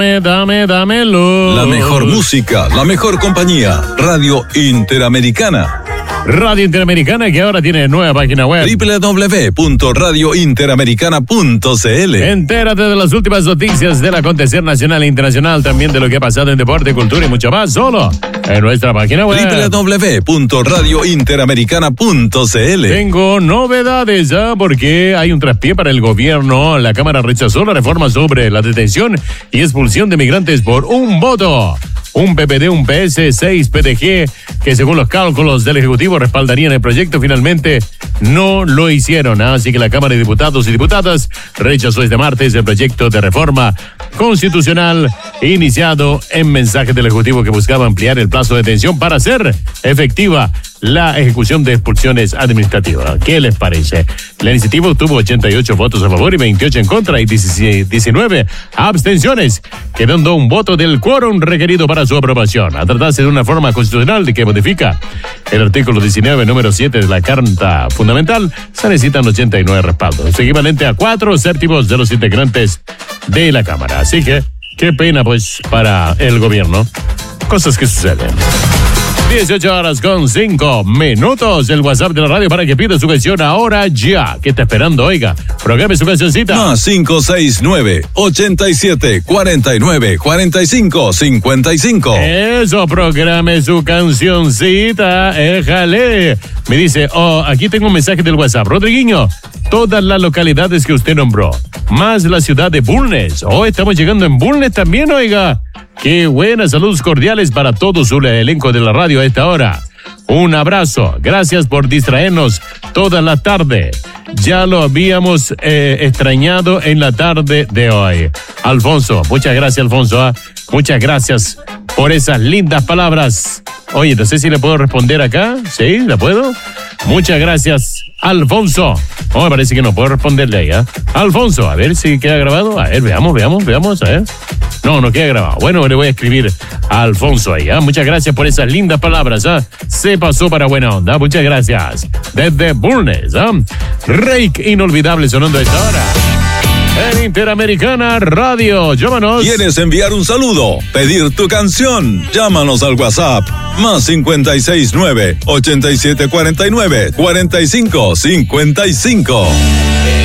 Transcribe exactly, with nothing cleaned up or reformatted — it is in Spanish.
Dame, dámelo. La mejor música, la mejor compañía. Radio Interamericana. Radio Interamericana, que ahora tiene nueva página web. doble u doble u doble u punto radio interamericana punto c l. Entérate de las últimas noticias del acontecer nacional e internacional, también de lo que ha pasado en deporte, cultura y mucho más, solo en nuestra página web. doble u doble u doble u punto radio interamericana punto c l. Tengo novedades, ¿ah? Porque hay un traspié para el gobierno. La Cámara rechazó la reforma sobre la detención y expulsión de migrantes por un voto. Un P P D, un P S, seis P D G, que según los cálculos del Ejecutivo respaldarían el proyecto, finalmente no lo hicieron. Así que la Cámara de Diputados y Diputadas rechazó este martes el proyecto de reforma constitucional iniciado en mensaje del Ejecutivo que buscaba ampliar el plazo de detención para hacer efectiva la ejecución de expulsiones administrativas. ¿Qué les parece? La iniciativa obtuvo ochenta y ocho votos a favor y veintiocho en contra y diecinueve abstenciones, quedando un voto del quórum requerido para su aprobación. A tratarse de una reforma constitucional de que modifica el artículo diecinueve, número siete de la Carta Fundamental, se necesitan ochenta y nueve respaldos, equivalente a cuatro séptimos de los integrantes de la Cámara. Así que, qué pena pues para el gobierno. Cosas que suceden. dieciocho horas con cinco minutos. El WhatsApp de la radio para que pida su canción ahora ya. ¿Qué está esperando? Oiga, programe su cancioncita. Más cinco seis nueve, ochenta y siete, cuarenta y nueve, cuarenta y cinco, cincuenta y cinco. Eso, programe su cancioncita. Éjale. Me dice, oh, aquí tengo un mensaje del WhatsApp. Rodriguinho, todas las localidades que usted nombró, más la ciudad de Bulnes. Oh, estamos llegando en Bulnes también, oiga. Qué buenas, saludos cordiales para todo su elenco de la radio a esta hora. Un abrazo, gracias por distraernos toda la tarde. Ya lo habíamos eh, extrañado en la tarde de hoy. Alfonso, muchas gracias, Alfonso. ¿eh? Muchas gracias por esas lindas palabras. Oye, no sé si le puedo responder acá. ¿Sí? ¿La puedo? Muchas gracias, Alfonso. Oh, me parece que no puedo responderle ahí, ¿eh? Alfonso, a ver si queda grabado. A ver, veamos, veamos, veamos, a ver. No, no queda grabado. Bueno, le voy a escribir a Alfonso ahí, ¿eh? Muchas gracias por esas lindas palabras, ¿eh? Se pasó para buena onda. Muchas gracias. Desde Bulnes, ¿eh? Reik inolvidable sonando a esta hora. En Interamericana Radio, llámanos. ¿Quieres enviar un saludo? ¿Pedir tu canción? Llámanos al WhatsApp. Más cincuenta y seis nueve, ochenta y siete cuarenta y nueve, cuarenta y cinco, cincuenta y cinco.